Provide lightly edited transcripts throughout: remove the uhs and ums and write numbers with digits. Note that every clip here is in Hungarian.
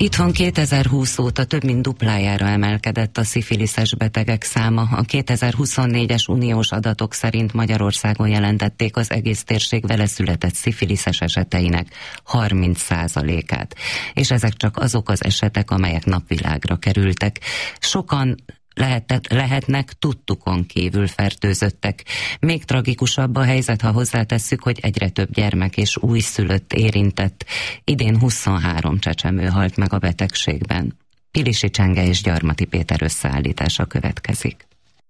Itthon 2020 óta több mint duplájára emelkedett a szifiliszes betegek száma. A 2024-es uniós adatok szerint Magyarországon jelentették az egész térség vele született szifiliszes eseteinek 30%-át. És ezek csak azok az esetek, amelyek napvilágra kerültek. Sokan lehetnek tudtukon kívül fertőzöttek. Még tragikusabb a helyzet, ha hozzátesszük, hogy egyre több gyermek és újszülött érintett. Idén 23 csecsemő halt meg a betegségben. Pilisi Csenge és Gyarmati Péter összeállítása következik.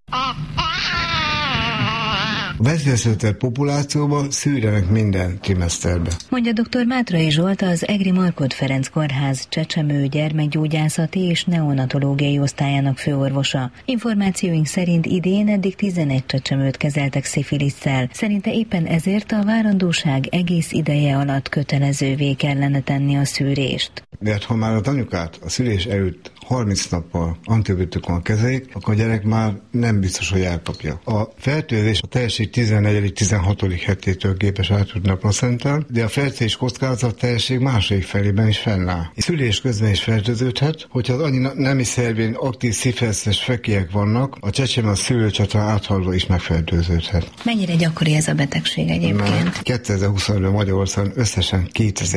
A veszélyeztetett populációban szűrjenek minden trimeszterbe, mondja dr. Mátrai Zsolt, az Egri Markhot Ferenc Kórház csecsemő gyermekgyógyászati és neonatológiai osztályának főorvosa. Információink szerint idén eddig 11 csecsemőt kezeltek szifilisszel. Szerinte éppen ezért a várandóság egész ideje alatt kötelezővé kellene tenni a szűrést. Mert ha már az anyukát a szülés előtt 30 nappal antibiotikummal kezelik, akkor a gyerek már nem biztos, hogy elkapja. A fertőzés a teljeség 14.-16. hetétől képes átjutni a placentán, de a fertőzés kockázat a teljeség második felében is fennáll. A szülés közben is fertőződhet, hogyha az annyi nemi szervén aktív szifiliszes fekélyek vannak, a csecsemő a szülőcsatornán áthaladva is megfertőződhet. Mennyire gyakori ez a betegség egyébként? 2020-ban Magyarországon összesen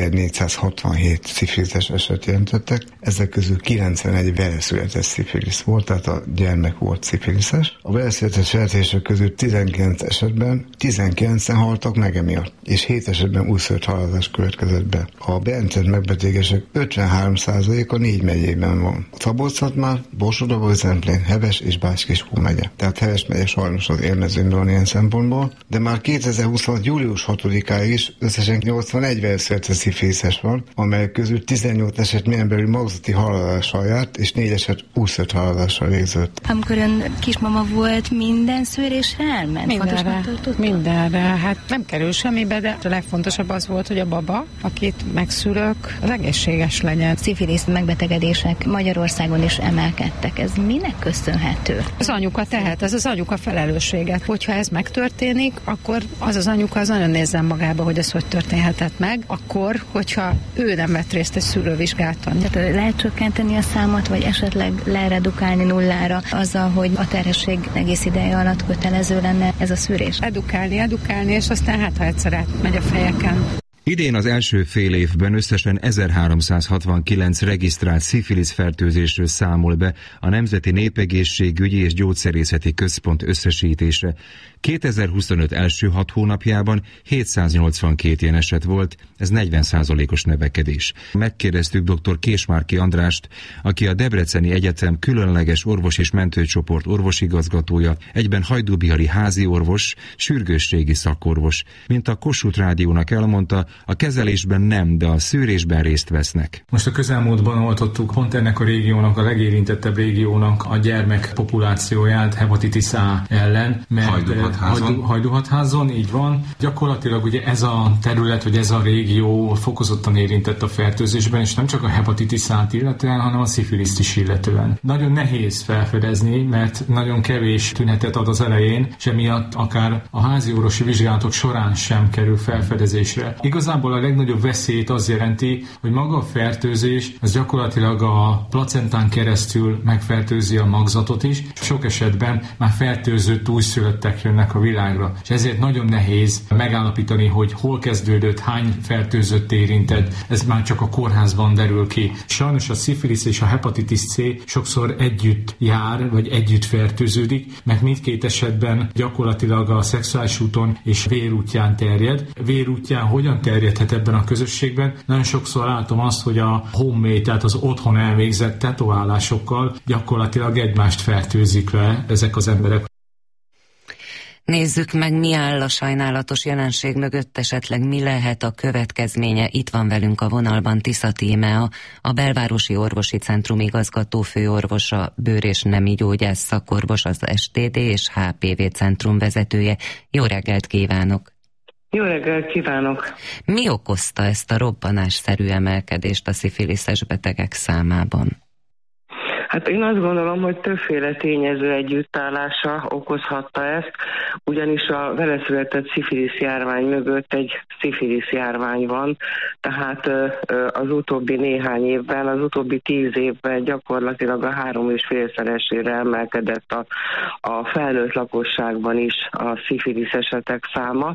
2467 szifiliszes eset jelentettek, ezek közül 91 veleszületett szifilisz volt, tehát a gyermek volt szifiliszes. A veleszületett fertőzések közül 19 esetben 19-en haltak meg emiatt, és 7 esetben újszülött halálozás következett be. A bejelentett megbetegedések 53%-a 4 megyében van. Szabolcs-Szatmár, Borsod-Abaúj-Zemplén, Heves és Bács-Kiskun megye. Tehát Heves megye sajnos az élmezőnyben ilyen szempontból, de már 2026. július 6-áig is összesen 81 veleszületett szifiliszes van, amelyek közül 18 eset milyen belül magzati haladással járt, és 4 eset újszülött haladással végződött. Amikor ön kismama volt, minden szűrésre elment? Mindenre. Hát nem kerül semmibe, de a legfontosabb az volt, hogy a baba, akit megszülök, az egészséges legyen. Szifilisz megbetegedések Magyarországon is emelkedtek. Ez minek köszönhető? Az anyuka tehet, ez az anyuka felelőssége. Hogyha ez megtörténik, akkor az anyuka az nagyon nézzen magába, hogy ez hogy történhetett meg, akkor, hogyha ő nem vett részt egy szűrővizsgálaton. Tehát lehet csökkenteni a számot, vagy esetleg leredukálni nullára azzal, hogy a terhesség egész ideje alatt kötelező lenne ez a szűrés? Edukálni, és aztán ha egyszer átmegy a fejeken. Idén az első fél évben összesen 1369 regisztrált szifilisz fertőzésről számol be a Nemzeti Népegészségügyi és Gyógyszerészeti Központ összesítése. 2025 első 6 hónapjában 782 ilyen eset volt, ez 40%-os növekedés. Megkérdeztük dr. Késmárki Andrást, aki a Debreceni Egyetem különleges orvos és mentőcsoport orvosigazgatója, egyben hajdúbihari házi orvos, sürgősségi szakorvos. Mint a Kossuth Rádiónak elmondta, a kezelésben nem, de a szűrésben részt vesznek. Most a közelmúltban oltottuk pont ennek a régiónak, a legérintettebb régiónak a gyermek populációját hepatitis A ellen, mert Hajdúhatházon, így van. Gyakorlatilag ugye ez a terület, vagy ez a régió fokozottan érintett a fertőzésben, és nem csak a hepatitis A-t illetően, hanem a szifiliszt is illetően. Nagyon nehéz felfedezni, mert nagyon kevés tünetet ad az elején, és emiatt akár a háziorvosi vizsgálatok során sem kerül felfedezésre. Igazából a legnagyobb veszélyt az jelenti, hogy maga a fertőzés az gyakorlatilag a placentán keresztül megfertőzi a magzatot is. Sok esetben már fertőzött újszülöttek jönnek a világra, és ezért nagyon nehéz megállapítani, hogy hol kezdődött, hány fertőzött érintett, ez már csak a kórházban derül ki. Sajnos a szifilisz és a hepatitis C sokszor együtt jár, vagy együtt fertőződik, mert mindkét esetben gyakorlatilag a szexuális úton és vérútján terjed. Vérútján hogyan terjedhet ebben a közösségben? Nagyon sokszor látom azt, hogy a homemade, tehát az otthon elvégzett tetoválásokkal gyakorlatilag egymást fertőzik le ezek az emberek. Nézzük meg, mi áll a sajnálatos jelenség mögött, esetleg mi lehet a következménye. Itt van velünk a vonalban Tisza Tímea, a Belvárosi Orvosi Centrum igazgató főorvosa, bőr- és nemi gyógyász szakorvos, az STD és HPV Centrum vezetője. Jó reggelt kívánok! Jó reggelt kívánok! Mi okozta ezt a robbanásszerű emelkedést a szifiliszes betegek számában? Hát én azt gondolom, hogy többféle tényező együttállása okozhatta ezt, ugyanis a veleszületett szifilisz járvány mögött egy szifilisz járvány van, tehát az utóbbi néhány évben, az utóbbi 10 évben gyakorlatilag a 3,5-szeresére emelkedett a felnőtt lakosságban is a szifilisz esetek száma.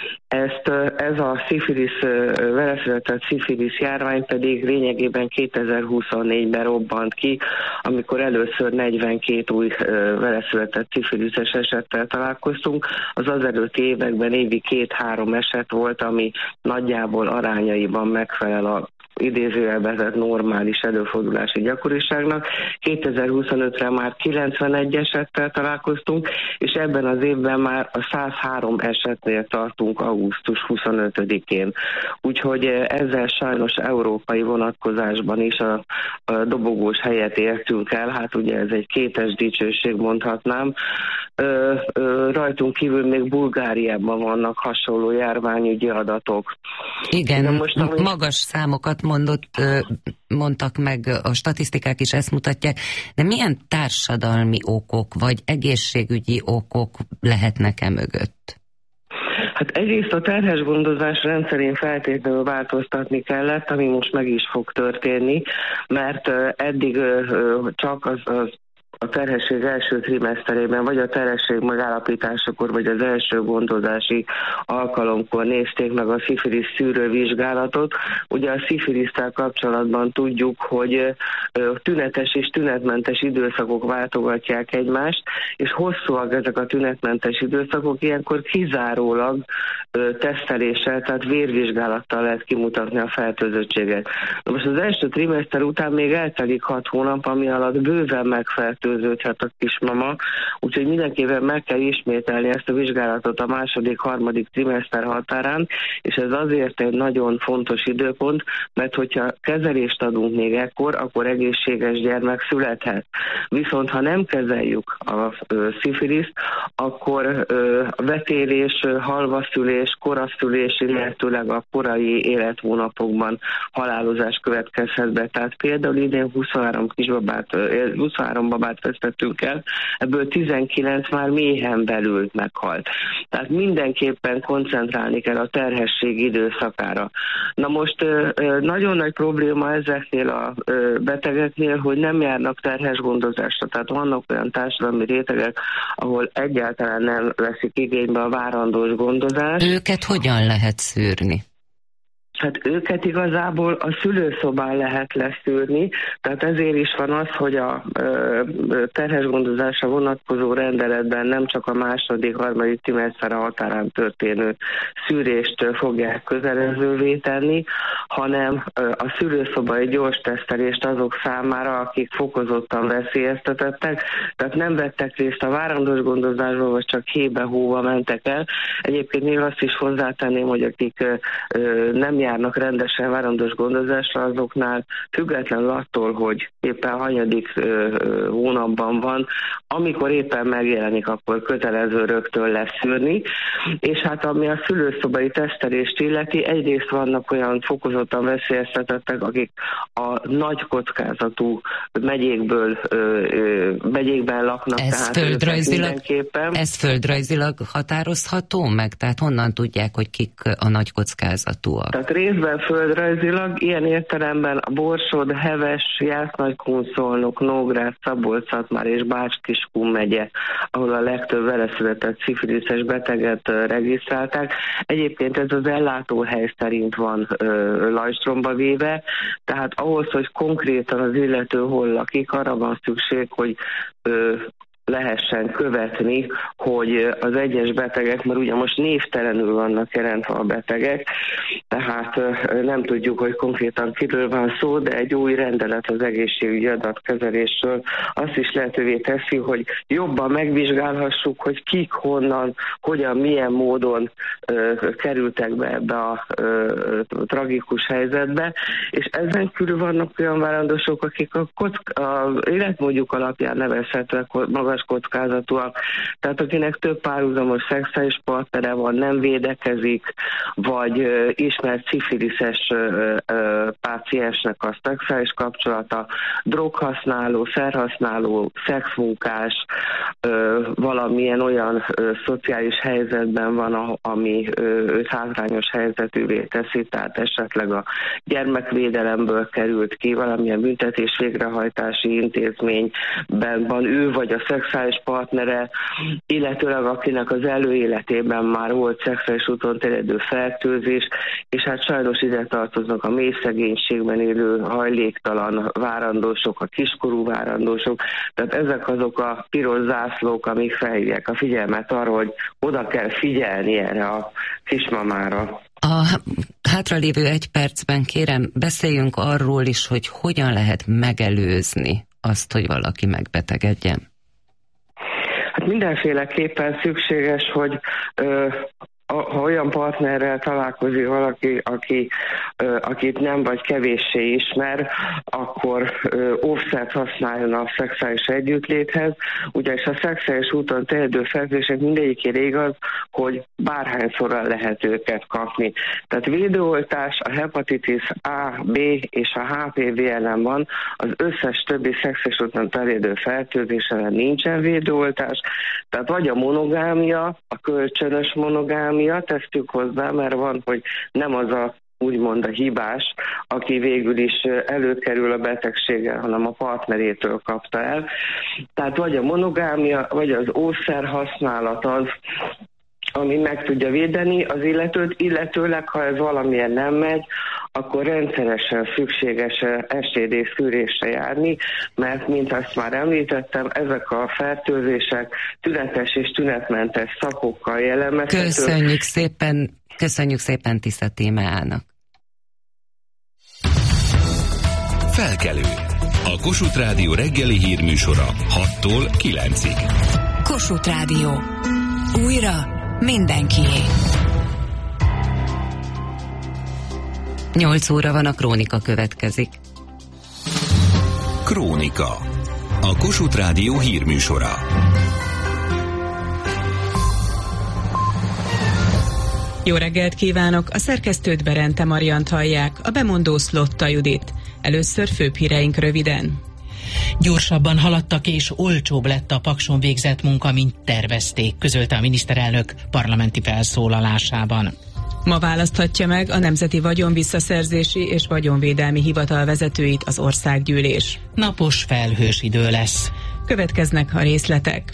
Ez a veleszületett szifilisz járvány pedig lényegében 2024-ben robbant ki, amikor először 42 új veleszületett szifiliszes esettel találkoztunk. Az azelőtti években évi 2-3 eset volt, ami nagyjából arányaiban megfelel a idézőjelbezett normális előfordulási gyakoriságnak. 2025-re már 91 esettel találkoztunk, és ebben az évben már a 103 esetnél tartunk augusztus 25-én. Úgyhogy ezzel sajnos európai vonatkozásban is a dobogós helyet értünk el, hát ugye ez egy kétes dicsőség, mondhatnám. Rajtunk kívül még Bulgáriában vannak hasonló járványügyi adatok. Igen, magas számokat mondtak meg, a statisztikák is ezt mutatják, de milyen társadalmi okok, vagy egészségügyi okok lehetnek mögött? Hát egyrészt a terhes gondozás rendszerén feltétlenül változtatni kellett, ami most meg is fog történni, mert eddig csak a terhesség első trimeszterében, vagy a terhesség megállapításakor, vagy az első gondozási alkalomkor nézték meg a szifilisz szűrővizsgálatot. Ugye a szifilisztel kapcsolatban tudjuk, hogy tünetes és tünetmentes időszakok váltogatják egymást, és hosszúak ezek a tünetmentes időszakok, ilyenkor kizárólag teszteléssel, tehát vérvizsgálattal lehet kimutatni a fertőzöttséget. Most az első trimeszter után még eltelik 6 hónap, ami alatt bőven megfertőződhet a kismama, úgyhogy mindenképpen meg kell ismételni ezt a vizsgálatot a második-harmadik trimeszter határán, és ez azért egy nagyon fontos időpont, mert hogyha kezelést adunk még ekkor, akkor egészséges gyermek születhet. Viszont ha nem kezeljük a szifiliszt, akkor vetélés, halvaszülés, koraszülés, illetőleg a korai élethónapokban halálozás következhet be. Tehát például idén 23 babát vesztettünk el, ebből 19 már méhen belül meghalt. Tehát mindenképpen koncentrálni kell a terhesség időszakára. Na most nagyon nagy probléma ezeknél a betegeknél, hogy nem járnak terhes gondozásra. Tehát vannak olyan társadalmi rétegek, ahol egyáltalán nem veszik igénybe a várandós gondozást. Őket hogyan lehet szűrni? Hát őket igazából a szülőszobán lehet leszűrni, tehát ezért is van az, hogy a terhes gondozásra vonatkozó rendeletben nem csak a második-harmadik trimeszter határán történő szűrést fogják kötelezővé tenni, hanem a szülőszobai gyors tesztelést azok számára, akik fokozottan veszélyeztetettek, tehát nem vettek részt a várandós gondozásból, vagy csak hébe-hóba mentek el. Egyébként még azt is hozzátenném, hogy akik nem járnak rendesen várandós gondozásra, azoknál függetlenül attól, hogy éppen hanyadik hónapban van, amikor éppen megjelenik, akkor kötelező rögtön leszűrni. És hát ami a szülőszobai tesztelést illeti, egyrészt vannak olyan fokozottan veszélyeztetettek, akik a nagy kockázatú megyékben laknak. Ez földrajzilag határozható meg? Tehát honnan tudják, hogy kik a nagy kockázatúak? Tehát részben földrajzilag, ilyen értelemben a Borsod, Heves, Jász-Nagykun, Szolnok, Nógrád, Szabolcs-Szatmár és Bács-Kiskun megye, ahol a legtöbb veleszületett szifiliszes beteget regisztrálták. Egyébként ez az ellátóhely szerint van lajstromba véve, tehát ahhoz, hogy konkrétan az illető hol lakik, arra van szükség, hogy lehessen követni, hogy az egyes betegek, mert ugye most névtelenül vannak jelentve a betegek, tehát nem tudjuk, hogy konkrétan kiről van szó, de egy új rendelet az egészségügyi adatkezelésről azt is lehetővé teszi, hogy jobban megvizsgálhassuk, hogy kik, honnan, hogyan, milyen módon kerültek be ebbe a tragikus helyzetbe, és ezen kívül vannak olyan várandosok, akik a életmódjuk alapján nevezhetőek magas magas kockázatúak, tehát akinek több párhuzamos szexuális partnere van, nem védekezik, vagy ismert szifiliszes páciensnek a szexuális kapcsolata, droghasználó, szerhasználó, szexmunkás, valamilyen olyan szociális helyzetben van, ami őt hátrányos helyzetűvé teszi, tehát esetleg a gyermekvédelemből került ki, valamilyen büntetés végrehajtási intézményben van ő vagy a szexuális partnere, illetőleg akinek az előéletében már volt szexuális úton terjedő fertőzés, és hát sajnos ide tartoznak a mély szegénységben élő hajléktalan várandósok, a kiskorú várandósok, tehát ezek azok a piros zászlók, amik felhívják a figyelmet arra, hogy oda kell figyelni erre a kismamára. A hátralévő 1 percben kérem, beszéljünk arról is, hogy hogyan lehet megelőzni azt, hogy valaki megbetegedjen. Hát mindenféleképpen szükséges, hogy ha olyan partnerrel találkozik valaki, akit nem vagy kevéssé ismer, akkor óvszert használjon a szexuális együttléthez, ugyanis a szexuális úton terjedő fertőzések mindegyikére igaz, hogy bárhányszor el lehet őket kapni. Tehát védőoltás a hepatitis A, B és a HPV ellen van, az összes többi szexuális úton terjedő fertőzés ellen nincsen védőoltás, tehát vagy a monogámia, a kölcsönös monogámia, tesztük hozzá, mert van, hogy nem az a úgymond a hibás, aki végül is előkerül a betegséggel, hanem a partnerétől kapta el. Tehát vagy a monogámia, vagy az ószer használat az, ami meg tudja védeni az illetőt, illetőleg, ha ez valamilyen nem megy, akkor rendszeresen szükséges STD szűrésre járni, mert, mint azt már említettem, ezek a fertőzések tünetes és tünetmentes szakokkal jellemezhetők. Köszönjük szépen Tisza témájának. Felkelő. A Kossuth Rádió reggeli hírműsora 6-tól 9-ig. Kossuth Rádió. Újra mindenkié. 8 óra van, a Krónika következik. Krónika. A Kossuth Rádió hírműsora. Jó reggelt kívánok! A szerkesztőt Berente Mariant hallják, a bemondó Szlotta Judit. Először főbb híreink röviden. Gyorsabban haladtak és olcsóbb lett a Pakson végzett munka, mint tervezték, közölte a miniszterelnök parlamenti felszólalásában. Ma választhatja meg a Nemzeti Vagyonvisszaszerzési és Vagyonvédelmi Hivatal vezetőit az országgyűlés. Napos, felhős idő lesz. Következnek a részletek.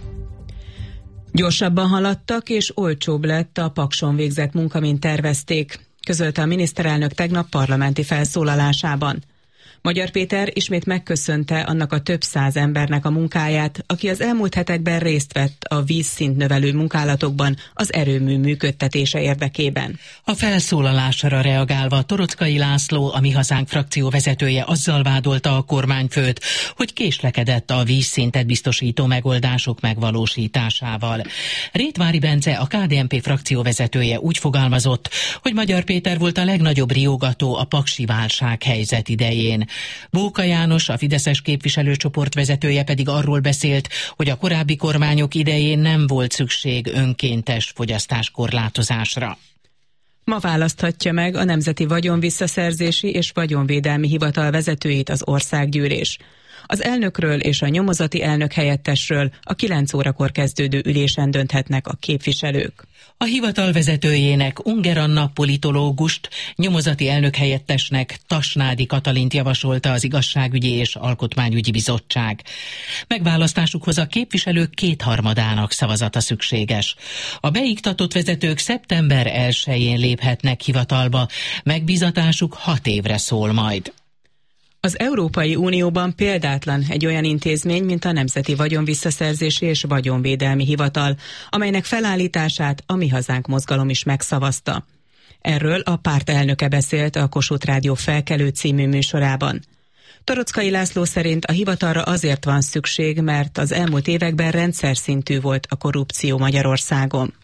Gyorsabban haladtak és olcsóbb lett a Pakson végzett munka, mint tervezték, közölte a miniszterelnök tegnap parlamenti felszólalásában. Magyar Péter ismét megköszönte annak a több száz embernek a munkáját, aki az elmúlt hetekben részt vett a vízszint növelő munkálatokban az erőmű működtetése érdekében. A felszólalásra reagálva Torockai László, a Mi Hazánk frakció vezetője azzal vádolta a kormányfőt, hogy késlekedett a vízszintet biztosító megoldások megvalósításával. Rétvári Bence, a KDNP frakció vezetője úgy fogalmazott, hogy Magyar Péter volt a legnagyobb riogató a paksi válság helyzet idején. Bóka János, a fideszes képviselőcsoport vezetője pedig arról beszélt, hogy a korábbi kormányok idején nem volt szükség önkéntes fogyasztáskorlátozásra. Ma választhatja meg a Nemzeti Vagyonvisszaszerzési és Vagyonvédelmi Hivatal vezetőit az országgyűlés. Az elnökről és a nyomozati elnök helyettesről a 9 órakor kezdődő ülésen dönthetnek a képviselők. A hivatal vezetőjének Unger Anna politológust, nyomozati elnök helyettesnek Tasnádi Katalint javasolta az Igazságügyi és Alkotmányügyi Bizottság. Megválasztásukhoz a képviselők 2/3 szavazata szükséges. A beiktatott vezetők szeptember 1-én léphetnek hivatalba, megbízatásuk 6 évre szól majd. Az Európai Unióban példátlan egy olyan intézmény, mint a Nemzeti Vagyonvisszaszerzési és Vagyonvédelmi Hivatal, amelynek felállítását a Mi Hazánk mozgalom is megszavazta. Erről a párt elnöke beszélt a Kossuth Rádió Felkelő című műsorában. Torockai László szerint a hivatalra azért van szükség, mert az elmúlt években rendszer szintű volt a korrupció Magyarországon.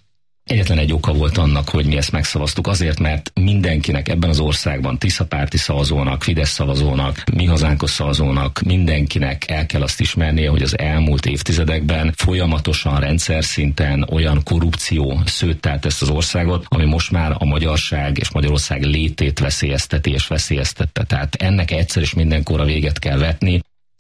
Egyetlen egy oka volt annak, hogy mi ezt megszavaztuk, azért, mert mindenkinek ebben az országban, Tisza-párti szavazónak, Fidesz szavazónak, Mi Hazánkos szavazónak, mindenkinek el kell azt ismernie, hogy az elmúlt évtizedekben folyamatosan, rendszer szinten olyan korrupció szőttelt ezt az országot, ami most már a magyarság és Magyarország létét veszélyezteti és veszélyeztette. Tehát ennek egyszer és mindenkorra véget kell vetni.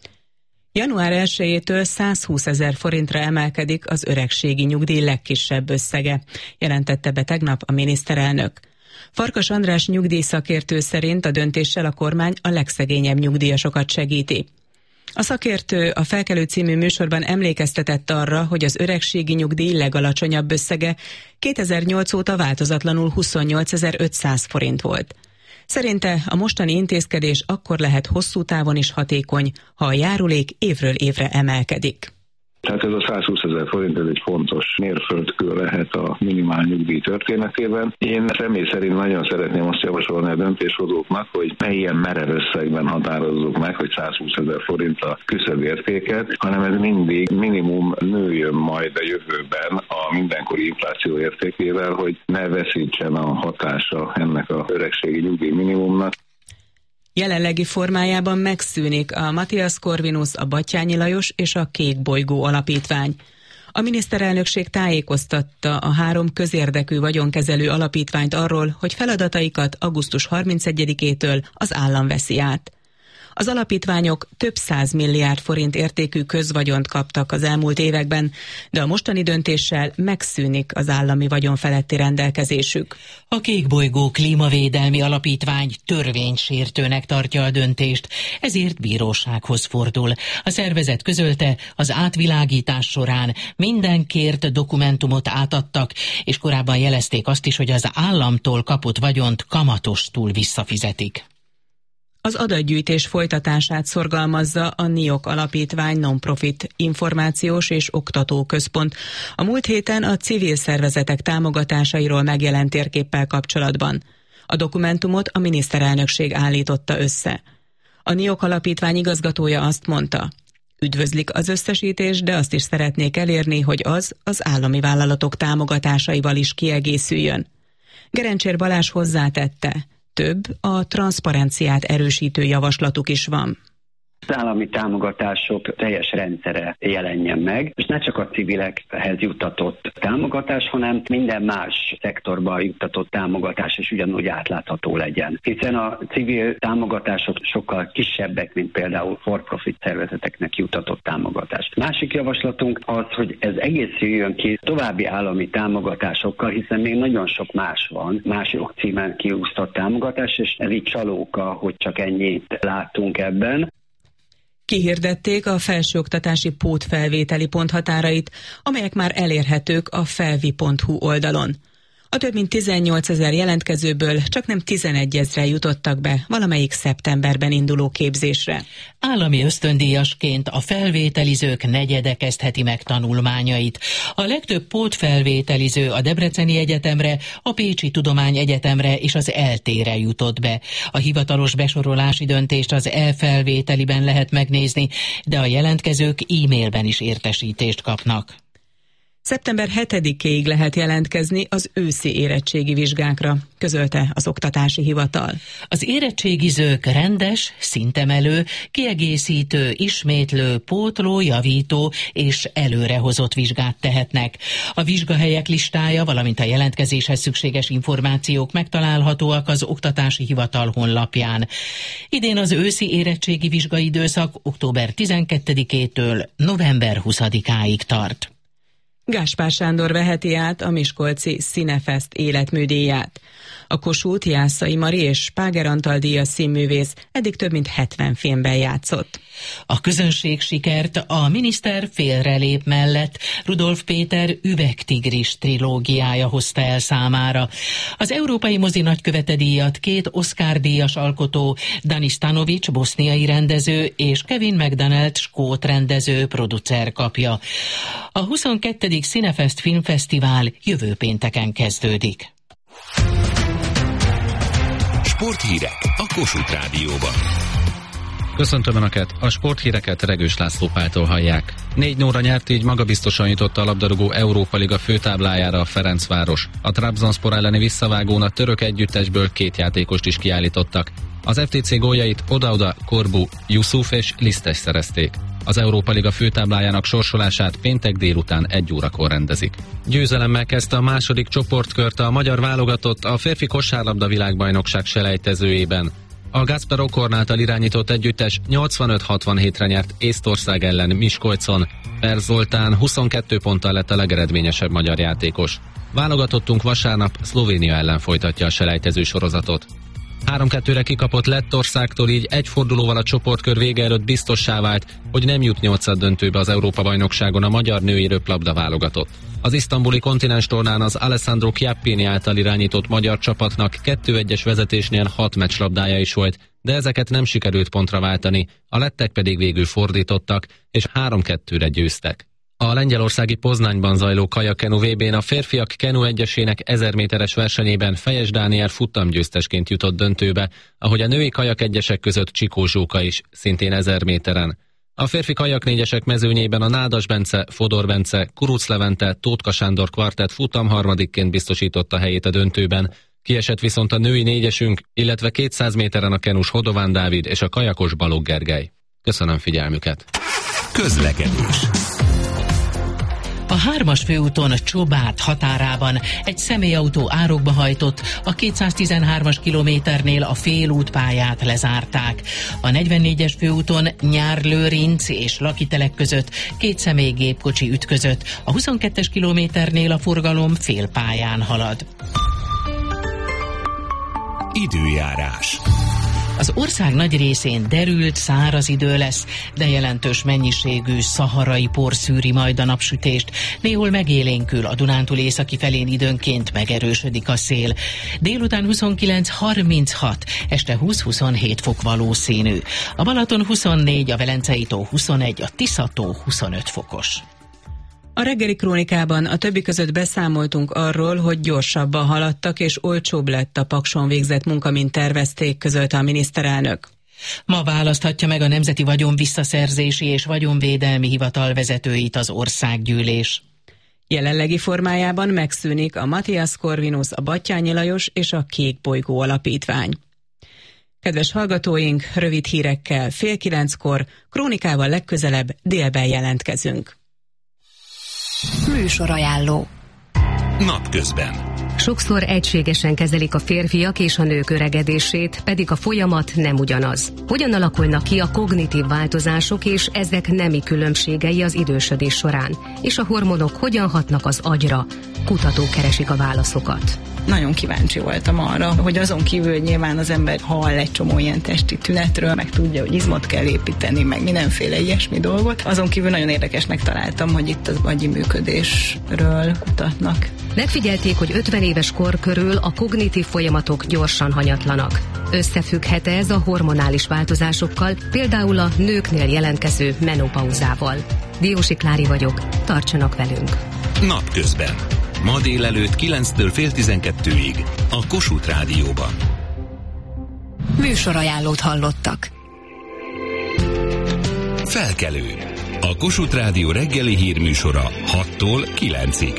Január 1-től 120 000 forintra emelkedik az öregségi nyugdíj legkisebb összege, jelentette be tegnap a miniszterelnök. Farkas András nyugdíjszakértő szerint a döntéssel a kormány a legszegényebb nyugdíjasokat segíti. A szakértő a Felkelő című műsorban emlékeztetett arra, hogy az öregségi nyugdíj legalacsonyabb összege 2008 óta változatlanul 28 500 forint volt. Szerinte a mostani intézkedés akkor lehet hosszú távon is hatékony, ha a járulék évről évre emelkedik. Tehát ez a 120 000 forint, ez egy fontos mérföldkő lehet a minimál nyugdíj történetében. Én személy szerint nagyon szeretném azt javasolni a döntéshozóknak, hogy ne ilyen merev összegben határozzuk meg, hogy 120 000 forint a küszöbértéket, hanem ez mindig minimum nőjön majd a jövőben a mindenkori infláció értékével, hogy ne veszítsen a hatása ennek a öregségi nyugdíj minimumnak. Jelenlegi formájában megszűnik a Matthias Corvinus, a Batthyány Lajos és a Kék Bolygó alapítvány. A miniszterelnökség tájékoztatta a 3 közérdekű vagyonkezelő alapítványt arról, hogy feladataikat augusztus 31-től az állam veszi át. Az alapítványok több 100 milliárd forint értékű közvagyont kaptak az elmúlt években, de a mostani döntéssel megszűnik az állami vagyon feletti rendelkezésük. A Kék Bolygó Klímavédelmi Alapítvány törvénysértőnek tartja a döntést, ezért bírósághoz fordul. A szervezet közölte, az átvilágítás során minden kért dokumentumot átadtak, és korábban jelezték azt is, hogy az államtól kapott vagyont kamatostul visszafizetik. Az adatgyűjtés folytatását szorgalmazza a NIOK Alapítvány non-profit információs és oktatóközpont a múlt héten a civil szervezetek támogatásairól megjelent térképpel kapcsolatban. A dokumentumot a miniszterelnökség állította össze. A NIOK Alapítvány igazgatója azt mondta, üdvözlik az összesítést, de azt is szeretnék elérni, hogy az állami vállalatok támogatásaival is kiegészüljön. Gerencsér Balázs hozzátette, több, a transzparenciát erősítő javaslatuk is van. Az állami támogatások teljes rendszere jelenjen meg, és ne csak a civilekhez juttatott támogatás, hanem minden más szektorban juttatott támogatás is ugyanúgy átlátható legyen. Hiszen a civil támogatások sokkal kisebbek, mint például for-profit szervezeteknek juttatott támogatás. Másik javaslatunk az, hogy ez egészüljön ki további állami támogatásokkal, hiszen még nagyon sok más van, más jogcímen kiúsztott támogatás, és ez így csalóka, hogy csak ennyit láttunk ebben. Kihirdették a felsőoktatási pótfelvételi ponthatárait, amelyek már elérhetők a felvi.hu oldalon. A több mint 18 000 jelentkezőből csak nem 11 000 jutottak be valamelyik szeptemberben induló képzésre. Állami ösztöndíjasként a felvételizők negyede kezdheti meg tanulmányait. A legtöbb pótfelvételiző a Debreceni Egyetemre, a Pécsi Tudományegyetemre és az ELTE-re jutott be. A hivatalos besorolási döntést az e-felvételiben lehet megnézni, de a jelentkezők e-mailben is értesítést kapnak. Szeptember 7-ig lehet jelentkezni az őszi érettségi vizsgákra, közölte az Oktatási Hivatal. Az érettségizők rendes, szintemelő, kiegészítő, ismétlő, pótló, javító és előrehozott vizsgát tehetnek. A vizsgahelyek listája, valamint a jelentkezéshez szükséges információk megtalálhatóak az Oktatási Hivatal honlapján. Idén az őszi érettségi vizsgaidőszak október 12-től november 20-áig tart. Gáspár Sándor veheti át a miskolci Színefest életműdíját. A Kossuth, Jászai Mari és Páger Antal díjas színművész eddig több mint 70 filmben játszott. A közönség sikert a Miniszter félrelép mellett Rudolf Péter Üvegtigris trilógiája hozta el számára. Az Európai Mozi Nagykövete díjat 2 Oscar-díjas alkotó, Dani Stanovic boszniai rendező és Kevin McDonald skót rendező producer kapja. A 22. Színefest Filmfesztivál jövő pénteken kezdődik. Sporthírek a Kossuth Rádióban. Köszöntöm Önöket, a sporthíreket Regős László Páltól hallják. 4-0-ra nyert, így magabiztosan jutott a labdarúgó Európa Liga főtáblájára a Ferencváros. A Trabzonspor elleni visszavágón a török együttesből 2 játékost is kiállítottak. Az FTC góljait Oda-Oda, Korbu, Yusuf és Lisztes szerezték. Az Európa Liga főtáblájának sorsolását péntek délután 1 órakor rendezik. Győzelemmel kezdte a második csoportkört a magyar válogatott a férfi kosárlabda világbajnokság selejtezőjében. A Gáspár Okorn által irányított együttes 85-67-re nyert Észtország ellen Miskolcon. Per Zoltán 22 ponttal lett a legeredményesebb magyar játékos. Válogatottunk vasárnap Szlovénia ellen folytatja a selejtező sorozatot. 3-2-re kikapott Lettországtól, így egy fordulóval a csoportkör vége előtt biztossá vált, hogy nem jut 8-döntőbe az Európa-bajnokságon a magyar női röplabda válogatott. Az isztambuli kontinens tornán az Alessandro Chiappini által irányított magyar csapatnak 2-1-es vezetésnél 6 meccslabdája is volt, de ezeket nem sikerült pontra váltani, a lettek pedig végül fordítottak, és 3-2-re győztek. A lengyelországi Poznányban zajló kajakenu VB-n a férfiak kenu egyesének 1000 méteres versenyében Fejes Dániel futtamgyőztesként jutott döntőbe, ahogy a női kajak egyesek között Csikó Zsóka is, szintén 1000 méteren. A férfi kajak négyesek mezőnyében a Nádas Bence, Fodor Bence, Kuruc Levente, Tótka Sándor kvartett futamharmadikként biztosította helyét a döntőben. Kiesett viszont a női négyesünk, illetve 200 méteren a kenus Hodován Dávid és a kajakos Balogh Gergely. Köszönöm figyelmüket! Közlekedés. A 3-as főúton Csobát határában egy személyautó árokba hajtott, a 213-as kilométernél a félútpályát lezárták. A 44-es főúton Nyár-Lőrinc és Lakitelek között 2 személygépkocsi ütközött, a 22-es kilométernél a forgalom félpályán halad. Időjárás. Az ország nagy részén derült, száraz idő lesz, de jelentős mennyiségű szaharai por szűri majd a napsütést. Néhol megélénkül, a Dunántúl északi felén időnként megerősödik a szél. Délután 29-36, este 20-27 fok valószínű. A Balaton 24, a Velencei tó 21, a Tisza-tó 25 fokos. A reggeli krónikában a többi között beszámoltunk arról, hogy gyorsabban haladtak és olcsóbb lett a Pakson végzett munka, mint tervezték, közölte a miniszterelnök. Ma választhatja meg a Nemzeti Vagyon Visszaszerzési és Vagyonvédelmi Hivatal vezetőit az országgyűlés. Jelenlegi formájában megszűnik a Matthias Corvinus, a Batthyány Lajos és a Kék Bolygó Alapítvány. Kedves hallgatóink, rövid hírekkel 8:30-kor, krónikával legközelebb délben jelentkezünk. Műsorajánló. Napközben. Sokszor egységesen kezelik a férfiak és a nők öregedését, pedig a folyamat nem ugyanaz. Hogyan alakulnak ki a kognitív változások és ezek nemi különbségei az idősödés során? És a hormonok hogyan hatnak az agyra? Kutatók keresik a válaszokat. Nagyon kíváncsi voltam arra, hogy azon kívül, hogy nyilván az ember hall egy csomó ilyen testi tünetről, meg tudja, hogy izmot kell építeni, meg mindenféle ilyesmi dolgot. Azon kívül nagyon érdekesnek találtam, hogy itt az agyi működésről kutatnak. Megfigyelték, hogy 50 éves kor körül a kognitív folyamatok gyorsan hanyatlanak. Összefügghet ez a hormonális változásokkal, például a nőknél jelentkező menopauzával. Diósi Klári vagyok, tartsanak velünk! Napközben. Ma délelőtt 9-től fél 12-ig a Kossuth Rádióban. Műsorajánlót hallottak. Felkelő. A Kossuth Rádió reggeli hírműsora 6-tól 9-ig.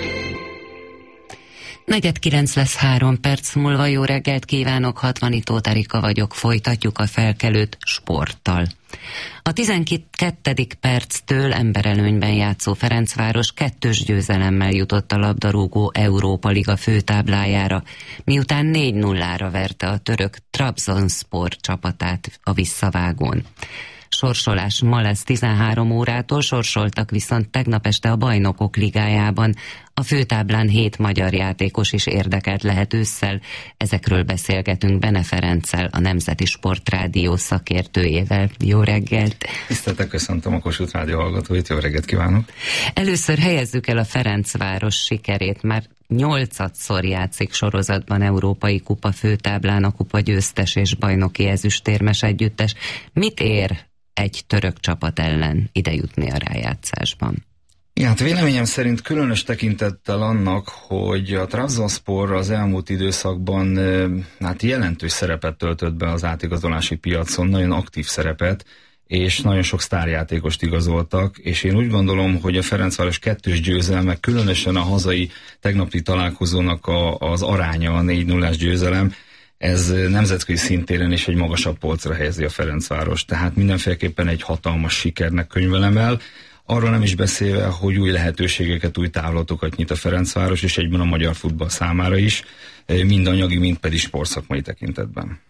8:45 lesz 3 perc múlva. Jó reggelt kívánok, Hatvanitó Erika vagyok, folytatjuk a felkelőt sporttal. A 12. perctől emberelőnyben játszó Ferencváros 2-s győzelemmel jutott a labdarúgó Európa Liga főtáblájára, miután 4-0-ra verte a török Trabzonspor csapatát a visszavágón. Sorsolás ma lesz 13 órától, sorsoltak viszont tegnap este a Bajnokok Ligájában. A főtáblán 7 magyar játékos is érdekelt lehet ősszel. Ezekről beszélgetünk Bene Ferenccel, a Nemzeti Sportrádió szakértőjével. Jó reggelt! Tiszteltek, köszöntöm a Kossuth Rádió hallgatóit, jó reggelt kívánok! Először helyezzük el a Ferencváros sikerét, már 8-szor játszik sorozatban Európai Kupa főtáblán a kupa győztes és bajnoki ezüstérmes együttes. Mit ér egy török csapat ellen idejutni a rájátszásban? Igen, hát véleményem szerint különös tekintettel annak, hogy a Trabzonspor az elmúlt időszakban hát jelentős szerepet töltött be az átigazolási piacon, nagyon aktív szerepet, és nagyon sok sztárjátékost igazoltak, és én úgy gondolom, hogy a Ferencváros 2-s győzelme, különösen a hazai tegnapi találkozónak az aránya, a 4-0-ás győzelem, ez nemzetközi szintéren is egy magasabb polcra helyezi a Ferencváros. Tehát mindenféleképpen egy hatalmas sikernek könyvelem el. Arról nem is beszélve, hogy új lehetőségeket, új távlatokat nyit a Ferencváros, és egyben a magyar futball számára is, mind anyagi, mind pedig sportszakmai tekintetben.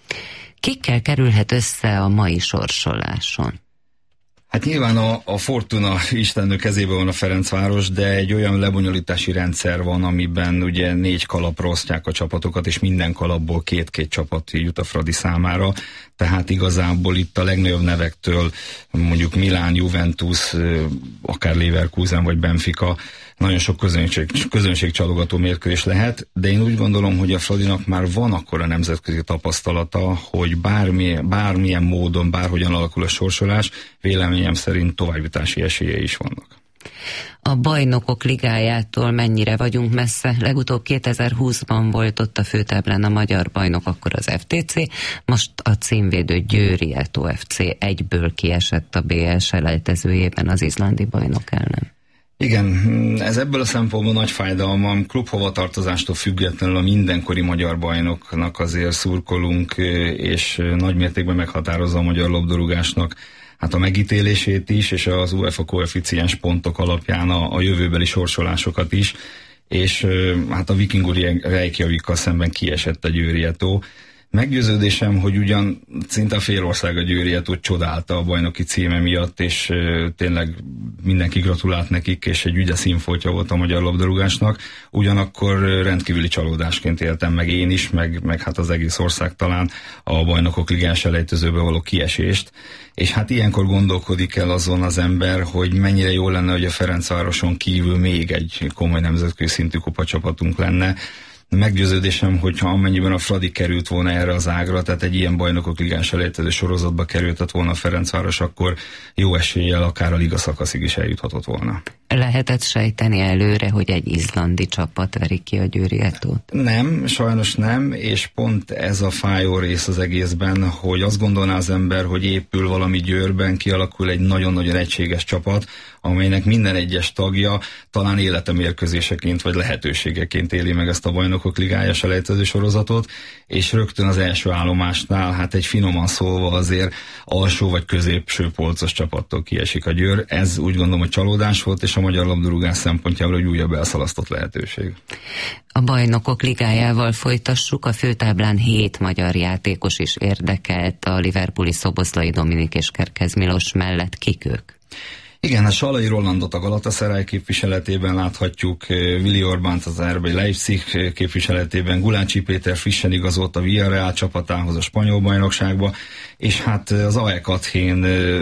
Kikkel kerülhet össze a mai sorsoláson? Hát nyilván a Fortuna istennő kezében van a Ferencváros, de egy olyan lebonyolítási rendszer van, amiben ugye 4 kalapra osztják a csapatokat, és minden kalapból 2 csapat jut a Fradi számára. Tehát igazából itt a legnagyobb nevektől, mondjuk Milán, Juventus, akár Leverkusen vagy Benfica, nagyon sok közönségcsalogató mérkőzés lehet, de én úgy gondolom, hogy a Fradinak már van akkora nemzetközi tapasztalata, hogy bármilyen módon, bárhogyan alakul a sorsolás, véleményem szerint továbbjutási esélye is vannak. A Bajnokok Ligájától mennyire vagyunk messze? Legutóbb 2020-ban volt ott a főtáblán a magyar bajnok, akkor az FTC, most a címvédő Győri Eto FC egyből kiesett a BL selejtezőjében az izlandi bajnok ellen. Igen, ez ebből a szempontból nagy fájdalmam. Klubhovatartozástól függetlenül a mindenkori magyar bajnoknak azért szurkolunk, és nagy mértékben meghatározza a magyar labdarúgásnak hát a megítélését is, és az UEFA koeficiens pontok alapján a jövőbeli sorsolásokat is, és hát a Viking Reykjavikkal szemben kiesett a Győri Eto. Meggyőződésem, hogy ugyan szinte a fél ország a Győri Etót csodálta a bajnoki címe miatt, és tényleg mindenki gratulált nekik, és egy ügyes színfoltja volt a magyar labdarúgásnak. Ugyanakkor rendkívüli csalódásként éltem meg én is, meg hát az egész ország talán a Bajnokok Ligás elejtezőbe való kiesést. És hát ilyenkor gondolkodik el azon az ember, hogy mennyire jó lenne, hogy a Ferencvároson kívül még egy komoly nemzetközi szintű kupacsapatunk lenne. Meggyőződésem, hogyha amennyiben a Fradi került volna erre az ágra, tehát egy ilyen Bajnokok Ligás elejtező sorozatba kerültet volna a Ferencváros, akkor jó eséllyel akár a liga szakaszig is eljuthatott volna. Lehetett sejteni előre, hogy egy izlandi csapat veri ki a Győri Etót? Nem, sajnos nem, és pont ez a fájó rész az egészben, hogy azt gondolná az ember, hogy épül valami Győrben, kialakul egy nagyon-nagyon egységes csapat, amelynek minden egyes tagja talán életemérkőzéseként vagy lehetőségeként éli meg ezt a Bajnokok Ligája selejtező sorozatot, és rögtön az első állomásnál, hát egy finoman szólva azért alsó vagy középső polcos csapattól kiesik a Győr. Ez úgy gondolom, hogy csalódás volt, és a magyar labdarúgás szempontjából egy újabb elszalasztott lehetőség. A Bajnokok Ligájával folytassuk, a főtáblán 7 magyar játékos is érdekelt, a liverpooli Szoboszlai Dominik és Kerkez Milos mellett. Kik ők? Igen, a Salai Rolandot a Galatasaray képviseletében láthatjuk, Willi Orbánt az RB Leipzig képviseletében, Gulácsi Péter frissen igazolt a Villarreal csapatához a spanyol bajnokságba, és hát az AEK Athén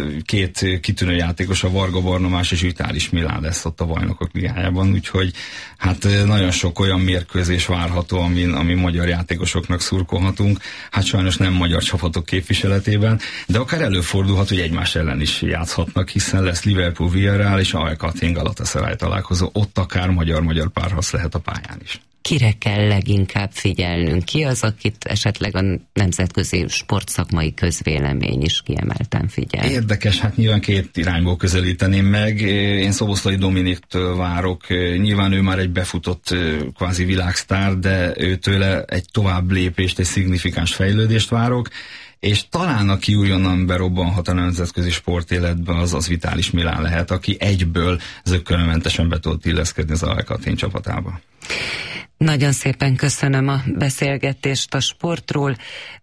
2 kitűnő játékos, a Varga Barnomás és Vitális Milán lesz ott a Bajnokok Ligájában, úgyhogy hát nagyon sok olyan mérkőzés várható, ami magyar játékosoknak szurkolhatunk, hát sajnos nem magyar csapatok képviseletében, de akár előfordulhat, hogy egymás ellen is játszhatnak, hiszen lesz Liverpool Villarreal és AEK Athén Galatasaray találkozó, ott akár magyar-magyar párharc lehet a pályán is. Kire kell leginkább figyelnünk? Ki az, akit esetleg a nemzetközi sportszakmai közvélemény is kiemelten figyel? Érdekes, hát nyilván 2 irányból közelíteném meg. Én Szoboszlai Dominiktől várok. Nyilván ő már egy befutott kvázi világsztár, de őtőle egy tovább lépést, egy szignifikáns fejlődést várok. És talán aki újonnan berobbanhat a nemzetközi sportéletbe, az Vitális Milán lehet, aki egyből zökkenőmentesen be tudott illeszkedni az AEK Athén csapatába. Nagyon szépen köszönöm a beszélgetést a sportról.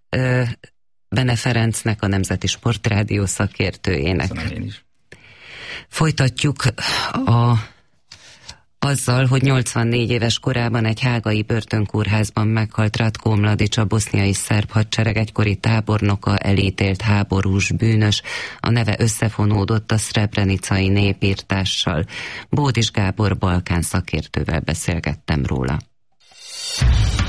Bene Ferencnek, a Nemzeti Sportrádió szakértőjének. Köszönöm én is. Folytatjuk azzal, hogy 84 éves korában egy hágai börtönkórházban meghalt Ratko Mladic, a boszniai szerb hadsereg egykori tábornoka, elítélt háborús bűnös. A neve összefonódott a szrebrenicai népírtással. Bódis Gábor balkán szakértővel beszélgettem róla.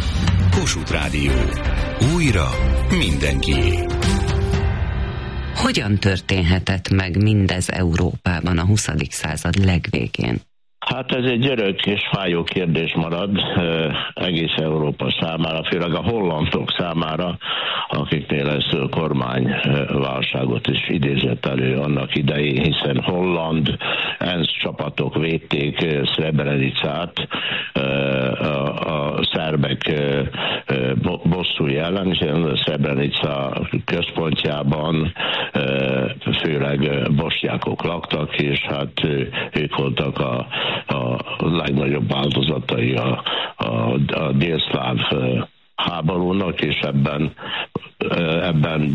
Kossuth Rádió. Újra mindenkié. Hogy Hogyan történhetett meg mindez Európában a 20. század legvégén? Hát ez egy örök és fájó kérdés marad egész Európa számára, főleg a hollandok számára, akiknél ez kormányválságot is idézett elő annak idején, hiszen holland ENSZ csapatok védték Srebrenicát a szerbek bosszúja ellen, hiszen a Srebrenica központjában főleg bosnyákok laktak, és hát ők voltak a legnagyobb áldozatai a délszláv háborúnak, és ebben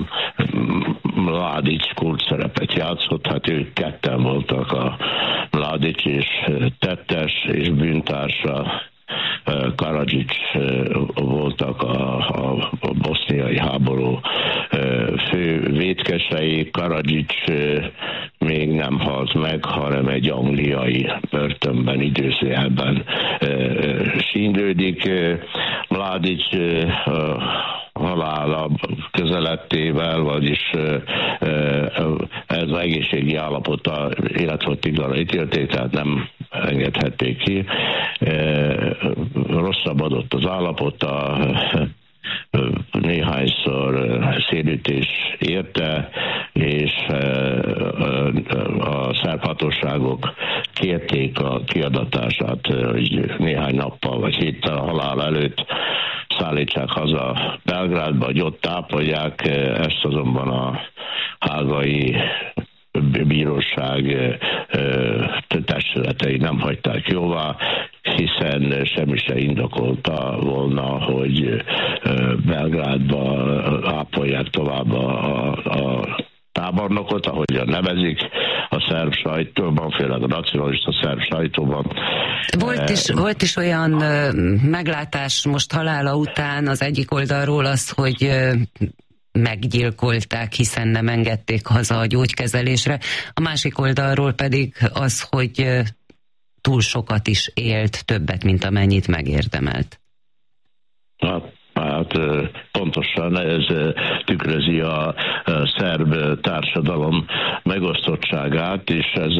Mladic kult szerepet játszott, hát ők ketten voltak, a Mladic és tettes és bűntársa Karadzsics voltak a boszniai háború fő vétkesei. Karadzsics még nem halt meg, hanem egy angliai börtönben, időzőjelben sínylődik. Mladic halála közelettével, vagyis ez az egészségi állapota életfogytiglanra ítélték, tehát nem engedhették ki. Rosszabbodott az állapota, néhányszor szélütés érte, és a szerb hatóságok kérték a kiadatását, hogy néhány nappal vagy héttel a halál előtt szállítsák haza Belgrádba, hogy ott tápolják, ezt azonban a hágai bíróság testületei nem hagyták jóvá, hiszen semmi se indokolta volna, hogy Belgrádba ápolják tovább a tábornokot, ahogyan nevezik a szerb sajtóban, főleg a nacionalista szerb sajtóban. Volt is olyan meglátás most halála után az egyik oldalról az, hogy meggyilkolták, hiszen nem engedték haza a gyógykezelésre. A másik oldalról pedig az, hogy túl sokat is élt, többet, mint amennyit megérdemelt. Hát pontosan ez tükrözi a szerb társadalom megosztottságát, és ez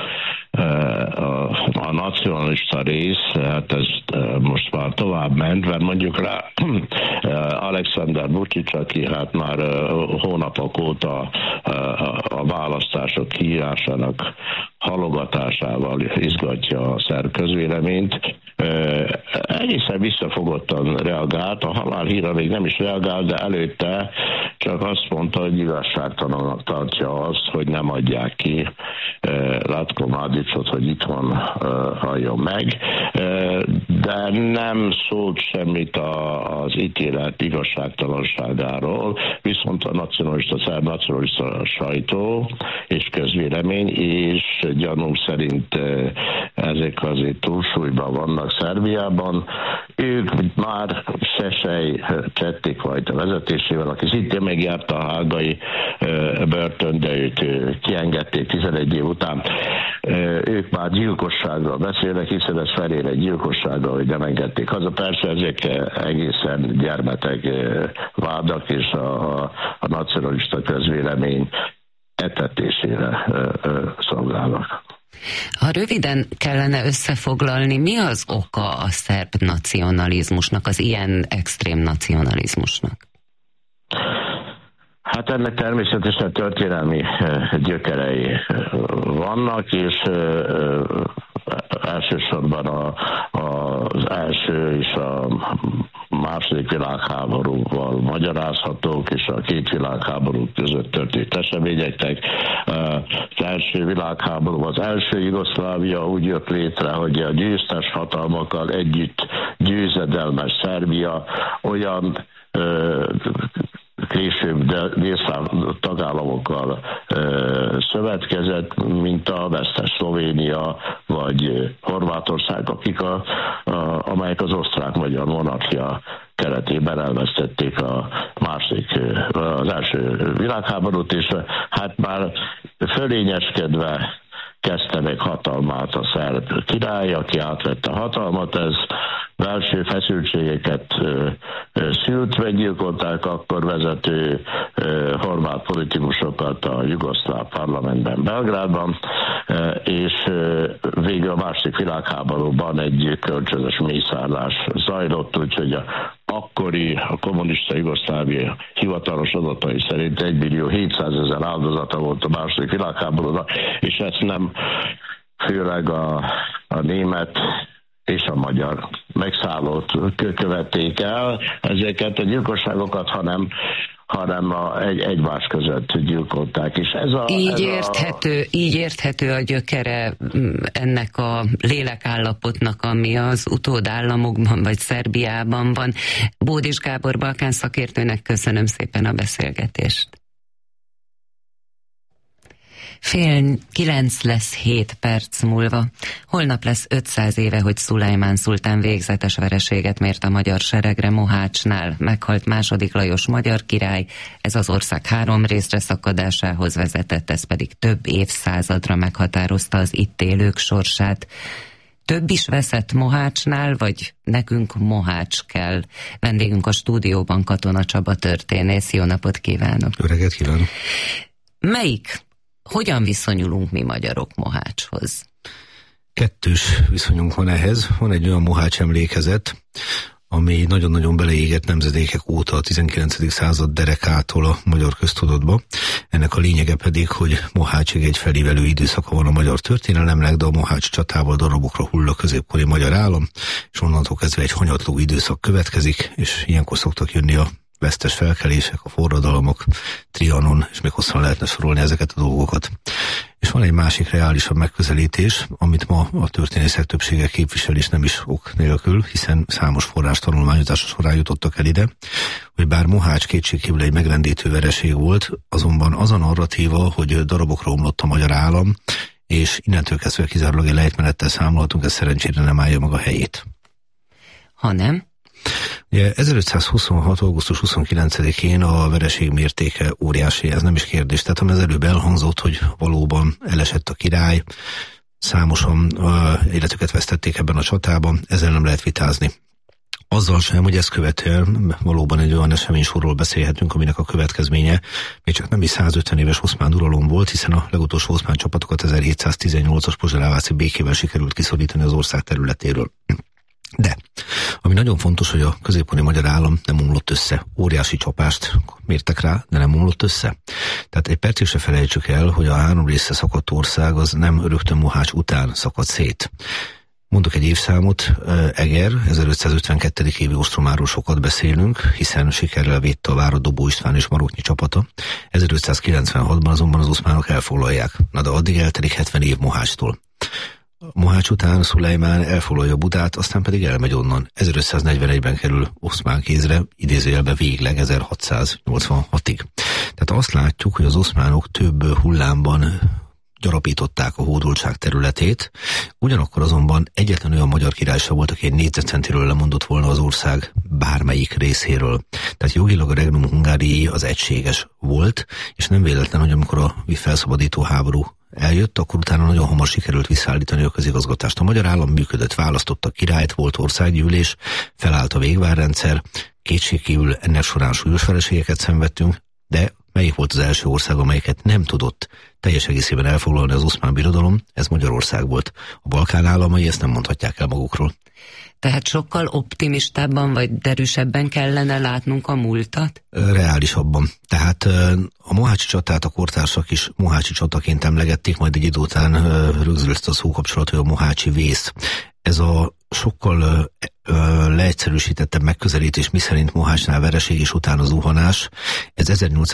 a nacionalista rész, hát ez most már tovább ment, mert mondjuk rá Alexander Vučić, aki hát már hónapok óta a választások kiírásának halogatásával izgatja a szerb közvéleményt, egészen visszafogottan reagált, a halálhírra még nem is reagált, de előtte csak azt mondta, hogy igazságtalannak tartja azt, hogy nem adják ki Ratko Mladicot, hogy itthon halljon meg, de nem szólt semmit az ítélet igazságtalanságáról, viszont a nacionalista, szerb nacionalista sajtó és közvélemény, és gyanú szerint ezek azért túlsúlyban vannak Szerbiában. Ők már Szesely Csettikvajta vezetésével, aki szintén megjárta a hágai börtön, de őt kiengedték 11 év után. Ők már gyilkosságról beszélnek, hiszen ez felér egy gyilkossággal, hogy nem engedték haza. Persze ezek egészen gyermeteg vádak, és a nacionalista közvélemény etetésére szolgálnak. Ha röviden kellene összefoglalni, mi az oka a szerb nacionalizmusnak, az ilyen extrém nacionalizmusnak? Hát ennek természetesen történelmi gyökerei vannak, és elsősorban az első és a második világháborúval magyarázhatók, és a két világháború között történt eseményeknek. Az első világháború, az első Jugoszlávia úgy jött létre, hogy a győztes hatalmakkal együtt győzedelmes Szerbia olyan később délszláv tagállamokkal szövetkezett, mint a vesztes Szlovénia vagy Horvátország, amelyek az osztrák-magyar monarchia keretében elvesztették az első világháborút, és hát már fölényeskedve kezdte meg hatalmát a szerb király, aki átvette a hatalmat. Ez belső feszültségeket szült, meggyilkolták akkor vezető horvát politikusokat a jugoszláv parlamentben, Belgrádban, és végül a második világháborúban egy kölcsönös mészárlás zajlott, úgyhogy a kommunista Jugoszlávia hivatalos adatai szerint 1.700.000 áldozata volt a második világháborúnak, és ezt nem főleg a német és a magyar megszállót követték el ezeket a gyilkosságokat, hanem egymás között gyilkolták. És így érthető a gyökere ennek a lélekállapotnak, ami az utódállamokban vagy Szerbiában van. Bódis Gábor balkán szakértőnek köszönöm szépen a beszélgetést. 8:30 lesz 7 perc múlva. Holnap lesz 500 éve, hogy Szulajmán szultán végzetes vereséget mért a magyar seregre Mohácsnál. Meghalt II. Lajos magyar király, ez az ország 3 részre szakadásához vezetett, ez pedig több évszázadra meghatározta az itt élők sorsát. Több is veszett Mohácsnál, vagy nekünk Mohács kell? Vendégünk a stúdióban Katona Csaba történész. Jó napot kívánok! Jó reggelt kívánok! Hogyan viszonyulunk mi magyarok Mohácshoz? Kettős viszonyunk van ehhez. Van egy olyan Mohács emlékezet, ami nagyon-nagyon beleégett nemzedékek óta a 19. század derekától a magyar köztudatba. Ennek a lényege pedig, hogy Mohácsig egy felívelő időszaka van a magyar történelemnek, de a Mohács csatával darabokra hull a középkori magyar állam, és onnantól kezdve egy hanyatló időszak következik, és ilyenkor szoktak jönni a vesztes felkelések, a forradalmak, Trianon, és még hosszan lehetne sorolni ezeket a dolgokat. És van egy másik reálisabb megközelítés, amit ma a történészek többsége képvisel, és nem is ok nélkül, hiszen számos forrás tanulmányozása során jutottak el ide, hogy bár Mohács kétségkívül egy megrendítő vereség volt, azonban az a narratíva, hogy darabokra omlott a magyar állam, és innentől kezdve kizárólag egy lejtmenettel számolhatunk, ez szerencsére nem állja meg a helyét. Hanem? Ugye 1526. augusztus 29-én a vereség mértéke óriási, ez nem is kérdés. Tehát ami az előbb elhangzott, hogy valóban elesett a király, számosan életüket vesztették ebben a csatában, ezzel nem lehet vitázni. Azzal sem, hogy ezt követően valóban egy olyan eseménysorról beszélhetünk, aminek a következménye még csak nem is 150 éves oszmán uralom volt, hiszen a legutolsó oszmán csapatokat 1718-as pozseráváci békével sikerült kiszorítani az ország területéről. De, ami nagyon fontos, hogy a középkori magyar állam nem omlott össze. Óriási csapást mértek rá, de nem omlott össze. Tehát egy percig se felejtsük el, hogy a 3 részre szakadt ország az nem rögtön Mohács után szakadt szét. Mondok egy évszámot, Eger, 1552. évi ostromáról sokat beszélünk, hiszen sikerrel védte a várat Dobó István és Maroknyi csapata. 1596-ban azonban az oszmánok elfoglalják. Na de addig eltelik 70 év Mohácstól. Mohács után Szulajmán elfoglalja Budát, aztán pedig elmegy onnan. 1541-ben kerül oszmán kézre, idézőjelbe végleg 1686-ig. Tehát azt látjuk, hogy az oszmánok több hullámban gyarapították a hódoltság területét, ugyanakkor azonban egyetlen olyan magyar király sem volt, aki egy négyzetcentiről lemondott volna az ország bármelyik részéről. Tehát jogilag a Regnum Hungáriae az egységes volt, és nem véletlen, hogy amikor a felszabadító háború eljött, akkor utána nagyon hamar sikerült visszaállítani a közigazgatást. A magyar állam működött, választotta királyt, volt országgyűlés, felállt a végvárrendszer, kétségkívül ennek során súlyos vereségeket szenvedtünk, de melyik volt az első ország, amelyiket nem tudott teljes egészében elfoglalni az oszmán birodalom? Ez Magyarország volt. A Balkán államai ezt nem mondhatják el magukról. Tehát sokkal optimistábban vagy derűsebben kellene látnunk a múltat? Reálisabban. Tehát a mohácsi csatát a kortársak is mohácsi csataként emlegették, majd egy idő után rögzült a szókapcsolat, hogy a mohácsi vész. Ez a sokkal leegyszerűsítettebb megközelítés, miszerint Mohácsnál vereség és utána zuhanás, ez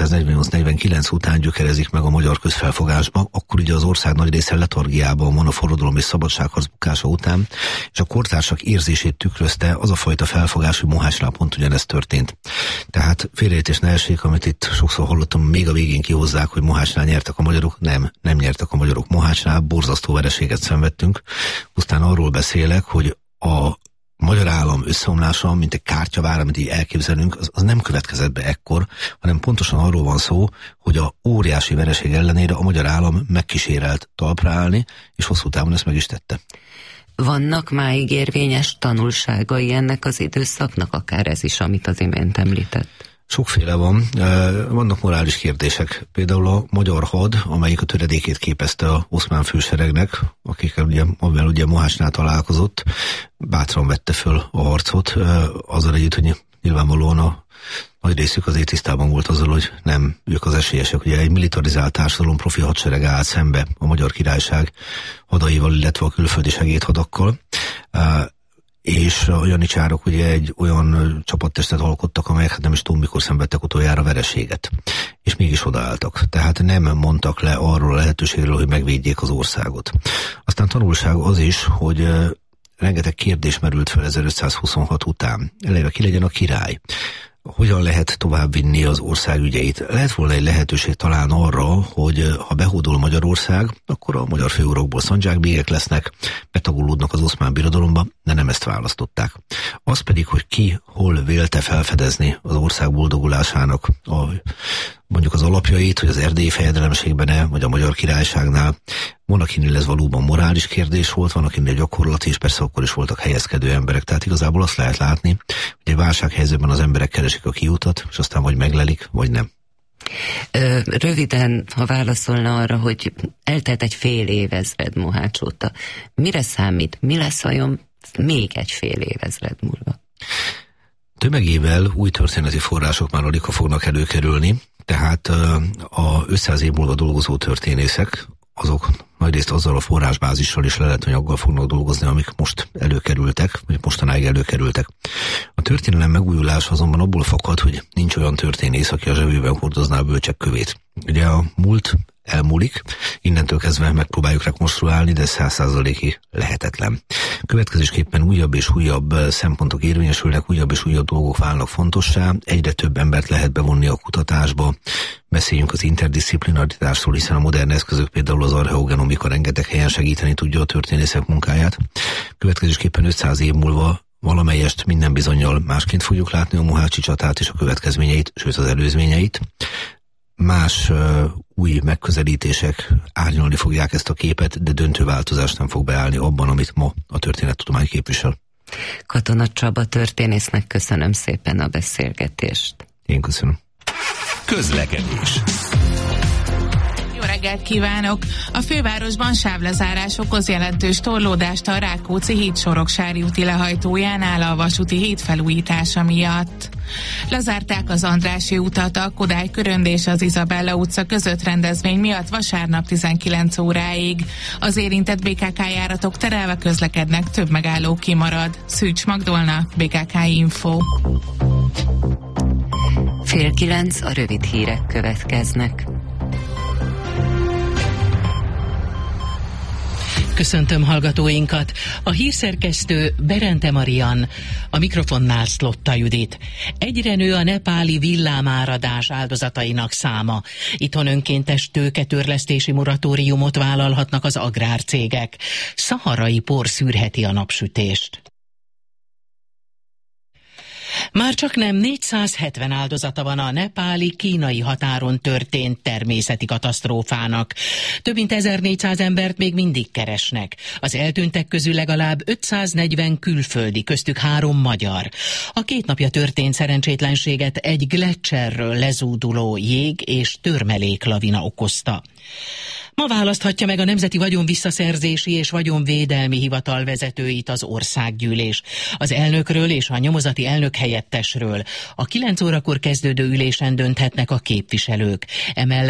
1848-49 után gyökerezik meg a magyar közfelfogásba, akkor ugye az ország nagy része letargiában van a forradalom és szabadságharc bukása után, és a kortársak érzését tükrözte az a fajta felfogás, hogy Mohácsnál pont ugyanezt történt. Tehát félreértés ne essék, amit itt sokszor hallottam, még a végén kihozzák, hogy Mohácsnál nyertek a magyarok. Nem nyertek a magyarok Mohácsnál, borzasztó vereséget szenvedtünk. Aztán arról beszélek, hogy a magyar állam összeomlása, mint egy kártyavár, amit így elképzelünk, az nem következett be ekkor, hanem pontosan arról van szó, hogy a óriási vereség ellenére a magyar állam megkísérelt talpra állni, és hosszú távon ezt meg is tette. Vannak máig érvényes tanulságai ennek az időszaknak, akár ez is, amit az imént említett? Sokféle van. Vannak morális kérdések. Például a magyar had, amelyik a töredékét képezte az oszmán főseregnek, amivel ugye Mohácsnál találkozott, bátran vette föl a harcot, azzal együtt, hogy nyilvánvalóan a nagy részük azért tisztában volt azzal, hogy nem ők az esélyesek. Ugye egy militarizált társadalom, profi hadsereg állt szembe a Magyar Királyság hadaival, illetve a külföldi segédhadakkal, és a janicsárok ugye egy olyan csapattestet alkottak, amelyek nem is tudom mikor szenvedtek utoljára vereséget, és mégis odaálltak. Tehát nem mondtak le arról a lehetőségről, hogy megvédjék az országot. Aztán tanulság az is, hogy rengeteg kérdés merült fel 1526 után. Eleve ki legyen a király? Hogyan lehet továbbvinni az ország ügyeit? Lehet volna egy lehetőség talán arra, hogy ha behódol Magyarország, akkor a magyar főurakból szandzsákbégek lesznek, betagolódnak az oszmán birodalomba, de nem ezt választották. Az pedig, hogy ki hol vélte felfedezni az ország boldogulásának mondjuk az alapjait, hogy az erdélyi fejedelemségben vagy a Magyar Királyságnál. Van, akinél ez valóban morális kérdés volt, van, akinél gyakorlati, és persze akkor is voltak helyezkedő emberek. Tehát igazából azt lehet látni, hogy egy válsághelyzetben az emberek keresik a kiutat, és aztán vagy meglelik, vagy nem. Röviden, ha válaszolna arra, hogy eltelt egy fél évezred Mohács óta, mire számít? Mi lesz vajon még egy fél évezred múlva? Tömegével új történeti források már alig fognak előkerülni, tehát a 500 év múlva dolgozó történészek, azok nagyrészt azzal a forrásbázissal és leletanyaggal fognak dolgozni, amik most előkerültek, vagy mostanáig előkerültek. A történelem megújulása azonban abból fakad, hogy nincs olyan történész, aki a zsebében hordozná a bölcsek kövét. Ugye a múlt elmúlik, innentől kezdve megpróbáljuk rekonstruálni, de 100%-ig lehetetlen. Következésképpen újabb és újabb szempontok érvényesülnek, újabb és újabb dolgok válnak fontossá, egyre több embert lehet bevonni a kutatásba, beszéljünk az interdisziplinaritásról, hiszen a modern eszközök, például az archeogenomika rengeteg helyen segíteni tudja a történészek munkáját. Következésképpen 500 év múlva valamelyest minden bizonnyal másként fogjuk látni a mohácsi csatát és a következményeit, sőt az előzményeit. Más új megközelítések árnyalni fogják ezt a képet, de döntő változás nem fog beállni abban, amit ma a történettudomány képvisel. Katona Csaba történésznek köszönöm szépen a beszélgetést. Én köszönöm. Közlekedés. Jó reggelt kívánok! A fővárosban sávlezárás okoz jelentős torlódást a Rákóczi híd Soroksári úti lehajtójánál a vasúti híd felújítása miatt. Lezárták az Andrássy utat a Kodály körönd és az Izabella utca között rendezvény miatt vasárnap 19 óráig. Az érintett BKK járatok terelve közlekednek, több megálló kimarad. Szűcs Magdolna, BKK Info. 8:30 a rövid hírek következnek. Köszöntöm hallgatóinkat! A hírszerkesztő Berente Marian, a mikrofonnál Szlotta Judit. Egyre nő a nepáli villámáradás áldozatainak száma. Itthon önkéntes tőketörlesztési moratóriumot vállalhatnak az agrárcégek. Szaharai por szűrheti a napsütést. Már csak nem 470 áldozata van a nepáli-kínai határon történt természeti katasztrófának. Több mint 1400 embert még mindig keresnek. Az eltűntek közül legalább 540 külföldi, köztük 3 magyar. A 2 napja történt szerencsétlenséget egy gleccserről lezúduló jég- és törmeléklavina okozta. Ma választhatja meg a Nemzeti Vagyonvisszaszerzési és Vagyonvédelmi Hivatal vezetőit az Országgyűlés. Az elnökről és a nyomozati elnök helyettesről a 9 órakor kezdődő ülésen dönthetnek a képviselők. Emellett